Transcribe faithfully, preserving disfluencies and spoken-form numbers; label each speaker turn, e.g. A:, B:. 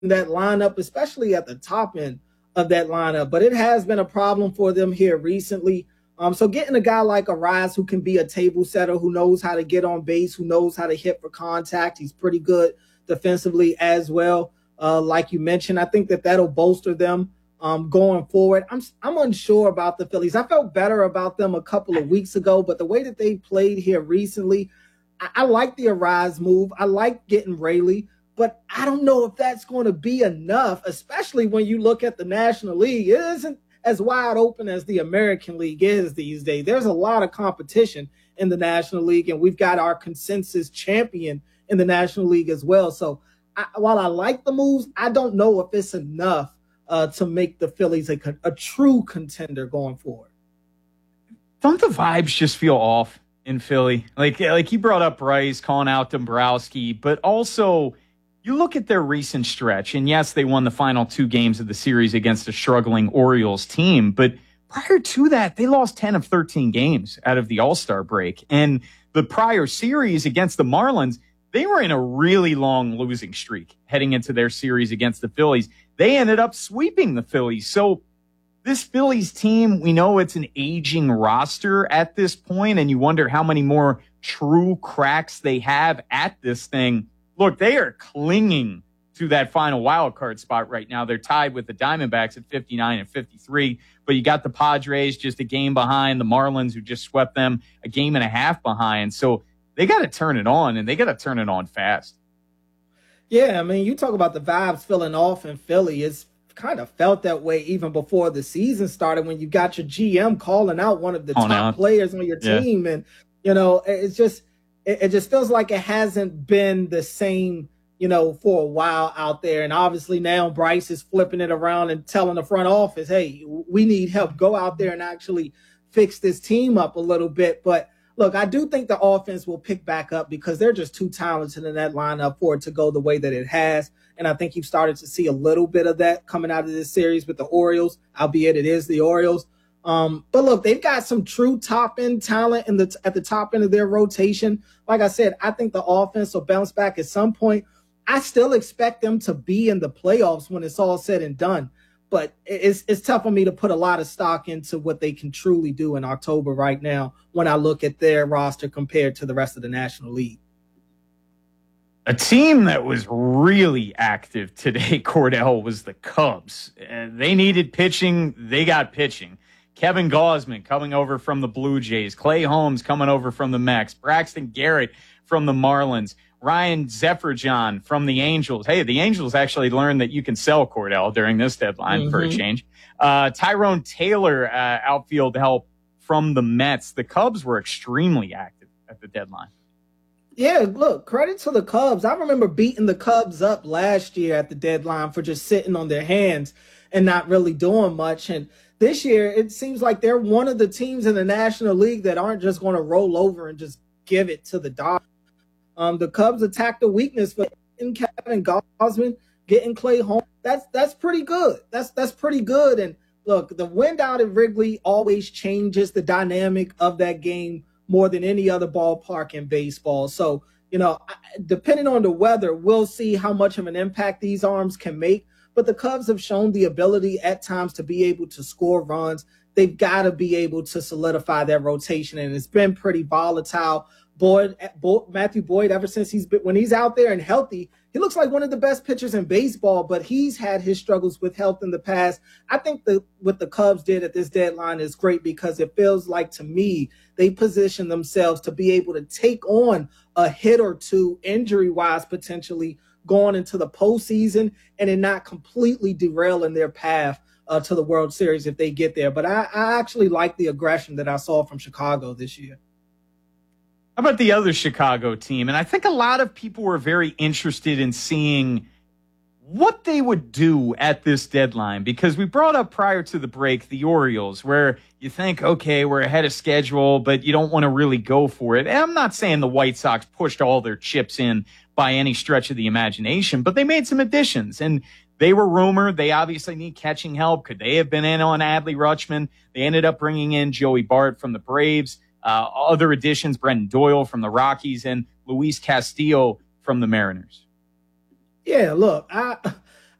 A: that lineup, especially at the top end of that lineup. But it has been a problem for them here recently. Um, so getting a guy like Arraez who can be a table setter, who knows how to get on base, who knows how to hit for contact. He's pretty good defensively as well. Uh, like you mentioned, I think that that'll bolster them um, going forward. I'm I'm unsure about the Phillies. I felt better about them a couple of weeks ago, but the way that they played here recently, I, I like the Arraez move. I like getting Raley. But I don't know if that's going to be enough, especially when you look at the National League. It isn't as wide open as the American League is these days. There's a lot of competition in the National League, and we've got our consensus champion in the National League as well. So I, while I like the moves, I don't know if it's enough uh, to make the Phillies a, a true contender going forward.
B: Don't the vibes just feel off in Philly? Like, like you brought up Bryce calling out Dombrowski, but also – you look at their recent stretch, and yes, they won the final two games of the series against a struggling Orioles team, but prior to that, they lost ten of thirteen games out of the All-Star break. And the prior series against the Marlins, they were in a really long losing streak heading into their series against the Phillies. They ended up sweeping the Phillies. So this Phillies team, we know it's an aging roster at this point, and you wonder how many more true cracks they have at this thing. Look, they are clinging to that final wild card spot right now. They're tied with the Diamondbacks at fifty-nine and fifty-three, but you got the Padres just a game behind, the Marlins who just swept them a game and a half behind. So they got to turn it on, and they got to turn it on fast.
A: Yeah, I mean, you talk about the vibes filling off in Philly. It's kind of felt that way even before the season started when you got your G M calling out one of the oh, top no. players on your team. Yeah. And, you know, it's just – it just feels like it hasn't been the same, you know, for a while out there. And obviously now Bryce is flipping it around and telling the front office, hey, we need help. Go out there and actually fix this team up a little bit. But look, I do think the offense will pick back up because they're just too talented in that lineup for it to go the way that it has. And I think you've started to see a little bit of that coming out of this series with the Orioles, albeit it is the Orioles. Um, but look, they've got some true top end talent in the at the top end of their rotation. Like I said, I think the offense will bounce back at some point. I still expect them to be in the playoffs when it's all said and done. But it's it's tough for me to put a lot of stock into what they can truly do in October right now when I look at their roster compared to the rest of the National League.
B: A team that was really active today, Cordell, was the Cubs. Uh, they needed pitching. They got pitching. Kevin Gausman coming over from the Blue Jays. Clay Holmes coming over from the Mets. Braxton Garrett from the Marlins. Ryan Zephyr-John from the Angels. Hey, the Angels actually learned that you can sell Cordell during this deadline mm-hmm. for a change. Uh, Tyrone Taylor, uh, outfield help from the Mets. The Cubs were extremely active at the deadline.
A: Yeah, look, credit to the Cubs. I remember beating the Cubs up last year at the deadline for just sitting on their hands and not really doing much. And this year, it seems like they're one of the teams in the National League that aren't just going to roll over and just give it to the Dodgers. Um, the Cubs attacked the weakness for getting Kevin Gausman, getting Clay Holmes. That's that's pretty good. That's that's pretty good. And look, the wind out at Wrigley always changes the dynamic of that game more than any other ballpark in baseball. So, you know, depending on the weather, we'll see how much of an impact these arms can make. But the Cubs have shown the ability at times to be able to score runs. They've got to be able to solidify their rotation, and it's been pretty volatile. Boyd, Matthew Boyd, ever since he's been, when he's out there and healthy, he looks like one of the best pitchers in baseball, but he's had his struggles with health in the past. I think the, what the Cubs did at this deadline is great because it feels like, to me, they position themselves to be able to take on a hit or two injury-wise potentially going into the postseason and then not completely derailing their path uh, to the World Series if they get there. But I, I actually like the aggression that I saw from Chicago this year.
B: How about the other Chicago team? And I think a lot of people were very interested in seeing what they would do at this deadline, because we brought up prior to the break the Orioles, where you think, okay, we're ahead of schedule, but you don't want to really go for it. And I'm not saying the White Sox pushed all their chips in by any stretch of the imagination, but they made some additions, and they were rumored. They obviously need catching help. Could they have been in on Adley Rutschman? They ended up bringing in Joey Bart from the Braves. Uh, other additions, Brenton Doyle from the Rockies and Luis Castillo from the Mariners.
A: Yeah, look, I